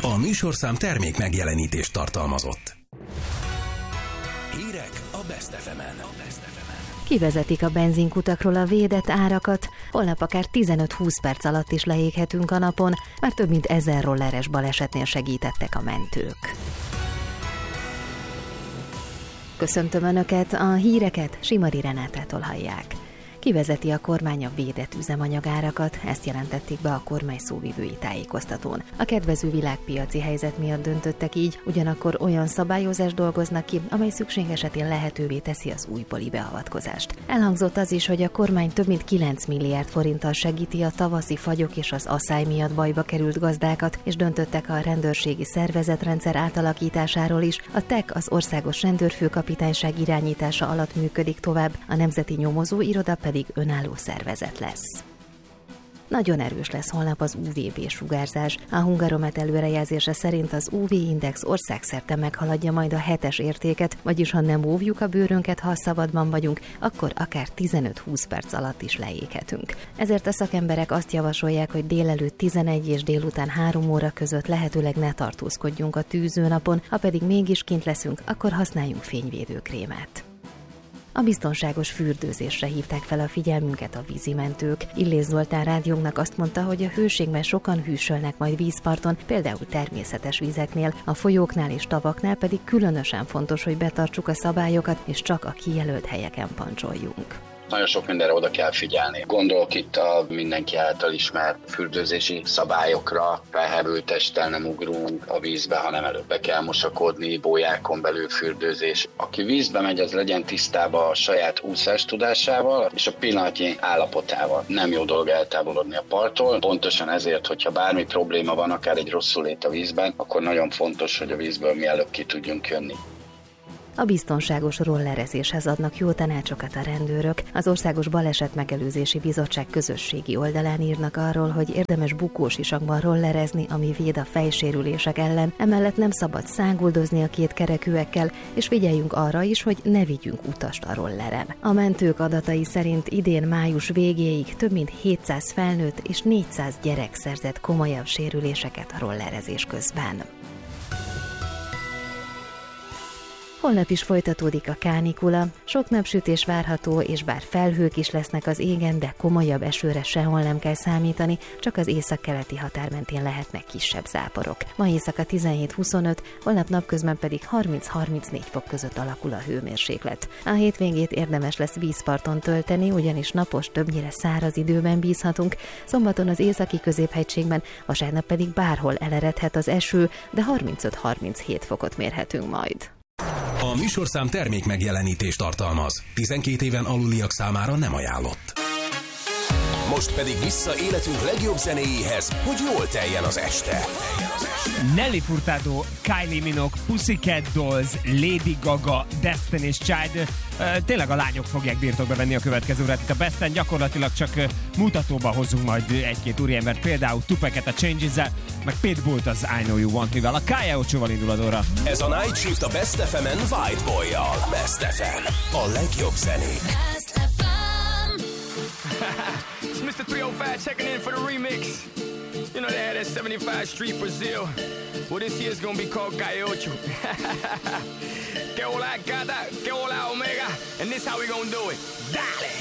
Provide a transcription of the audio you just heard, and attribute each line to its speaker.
Speaker 1: A műsorszám termék megjelenítést tartalmazott. Hírek a Best FM-en.
Speaker 2: Kivezetik a benzinkutakról a védett árakat, holnap akár 15-20 perc alatt is leéghetünk a napon, már több mint 1000 rolleres balesetnél segítettek a mentők. Köszöntöm Önöket, a híreket Simari Renátától hallják. Kivezeti a kormány a védett üzemanyagárakat, ezt jelentették be a kormány szóvivői tájékoztatón. A kedvező világpiaci helyzet miatt döntöttek így, ugyanakkor olyan szabályozást dolgoznak ki, amely szükség esetén lehetővé teszi az újbóli beavatkozást. Elhangzott az is, hogy a kormány több mint 9 milliárd forinttal segíti a tavaszi fagyok és az aszály miatt bajba került gazdákat, és döntöttek a rendőrségi szervezetrendszer átalakításáról is. A TEK, az Országos Rendőrfőkapitányság irányítása alatt működik tovább, a Nemzeti Nyomozóiroda pedig önálló szervezet lesz. Nagyon erős lesz holnap az UVB-sugárzás. A Hungaromet előrejelzése szerint az UV-index országszerte meghaladja majd a 7-es értéket, vagyis ha nem óvjuk a bőrünket, ha a szabadban vagyunk, akkor akár 15-20 perc alatt is leéghetünk. Ezért a szakemberek azt javasolják, hogy délelőtt 11 és délután 3 óra között lehetőleg ne tartózkodjunk a tűzőnapon, ha pedig mégis kint leszünk, akkor használjunk fényvédőkrémet. A biztonságos fürdőzésre hívták fel a figyelmünket a vízimentők. Illés Zoltán rádiónknak azt mondta, hogy a hőségben sokan hűsölnek majd vízparton, például természetes vizeknél, a folyóknál és tavaknál pedig különösen fontos, hogy betartsuk a szabályokat, és csak a kijelölt helyeken pancsoljunk.
Speaker 3: Nagyon sok mindenre oda kell figyelni. Gondolok itt a mindenki által ismert fürdőzési szabályokra. Felhevült testtel nem ugrunk a vízbe, hanem előbb be kell mosakodni, bójákon belül fürdőzés. Aki vízbe megy, az legyen tisztában a saját úszás tudásával és a pillanatnyi állapotával. Nem jó dolog eltávolodni a parttól. Pontosan ezért, hogyha bármi probléma van, akár egy rosszulét a vízben, akkor nagyon fontos, hogy a vízből mielőbb ki tudjunk jönni.
Speaker 2: A biztonságos rollerezéshez adnak jó tanácsokat a rendőrök. Az Országos Balesetmegelőzési Bizottság közösségi oldalán írnak arról, hogy érdemes bukósisakban rollerezni, ami véd a fejsérülések ellen. Emellett nem szabad száguldozni a kétkerekűekkel, és figyeljünk arra is, hogy ne vigyünk utast a rolleren. A mentők adatai szerint idén május végéig több mint 700 felnőtt és 400 gyerek szerzett komolyabb sérüléseket a rollerezés közben. Holnap is folytatódik a kánikula, sok napsütés várható, és bár felhők is lesznek az égen, de komolyabb esőre sehol nem kell számítani, csak az északkeleti határ mentén lehetnek kisebb záporok. Ma éjszaka 17-25, holnap napközben pedig 30-34 fok között alakul a hőmérséklet. A hétvégét érdemes lesz vízparton tölteni, ugyanis napos, többnyire száraz időben bízhatunk, szombaton az északi középhegységben, vasárnap pedig bárhol eleredhet az eső, de 35-37 fokot mérhetünk majd.
Speaker 1: A műsorszám termék megjelenítést tartalmaz. 12 éven aluliak számára nem ajánlott. Most pedig vissza életünk legjobb zenéjéhez, hogy jól teljen az este.
Speaker 4: Nelly Furtado, Kylie Minogue, Pussycat Dolls, Lady Gaga, Destiny's Child. Tényleg a lányok fogják birtokba venni a következő órát. Itt a Besten gyakorlatilag csak mutatóba hozunk majd egy-két úriembert, például Tupacet a Changes-zel, meg Pitbullt az I Know You Want Me-vel. A Kaya Ochoval indul az óra.
Speaker 1: Ez a Night Shift a Best FM-en White Boy-jal. Best FM. A legjobb zenék.
Speaker 5: It's Mr. 305 checking in for the remix. You know they had that 75 Street Brazil. Well, this year's gonna be called Gaiocho. Que hola gata, que hola omega. And this how we gonna do it. Dale!